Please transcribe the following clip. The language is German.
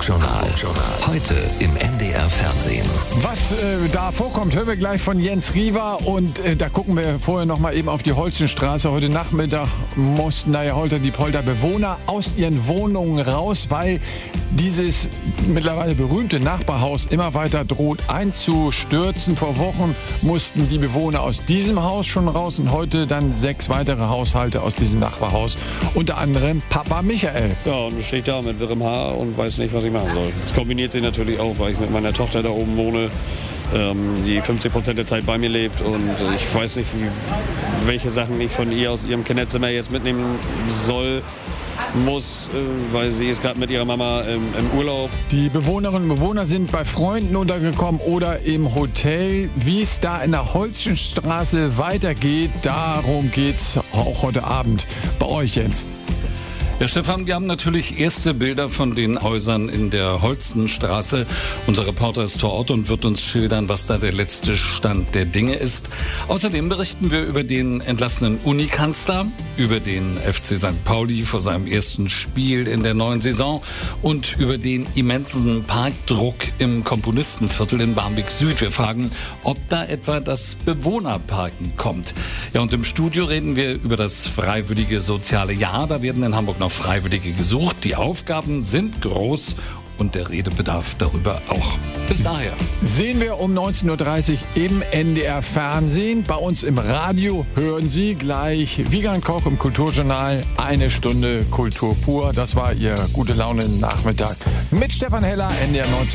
Hamburg-Journal. Heute im NDR Fernsehen. Was da vorkommt, hören wir gleich von Jens Riva. Und da gucken wir vorher noch mal eben auf die Holzenstraße. Heute Nachmittag mussten da ja Holter die Polter Bewohner aus ihren Wohnungen raus, weil dieses mittlerweile berühmte Nachbarhaus immer weiter droht einzustürzen. Vor Wochen mussten die Bewohner aus diesem Haus schon raus und heute dann 6 weitere Haushalte aus diesem Nachbarhaus. Unter anderem Papa Michael. Ja, und du stehst da mit wirrem Haar und weiß nicht, was ich machen soll. Das kombiniert sich natürlich auch, weil ich mit meiner Tochter da oben wohne, die 50% der Zeit bei mir lebt und ich weiß nicht, welche Sachen ich von ihr aus ihrem Kinderzimmer jetzt mitnehmen muss, weil sie ist gerade mit ihrer Mama im Urlaub. Die Bewohnerinnen und Bewohner sind bei Freunden untergekommen oder im Hotel. Wie es da in der Holzenstraße weitergeht, darum geht's auch heute Abend bei euch, Jens. Ja, Stefan, wir haben natürlich erste Bilder von den Häusern in der Holzenstraße. Unser Reporter ist vor Ort und wird uns schildern, was da der letzte Stand der Dinge ist. Außerdem berichten wir über den entlassenen Unikanzler, über den FC St. Pauli vor seinem ersten Spiel in der neuen Saison und über den immensen Parkdruck im Komponistenviertel in Barmbek Süd. Wir fragen, ob da etwa das Bewohnerparken kommt. Ja, und im Studio reden wir über das freiwillige soziale Jahr. Da werden in Hamburg noch Freiwillige gesucht. Die Aufgaben sind groß und der Redebedarf darüber auch. Bis daher. Sehen wir um 19.30 Uhr im NDR Fernsehen. Bei uns im Radio hören Sie gleich Wiegand Koch im Kulturjournal. 1 Stunde Kultur pur. Das war Ihr gute Laune Nachmittag mit Stefan Heller, NDR 19.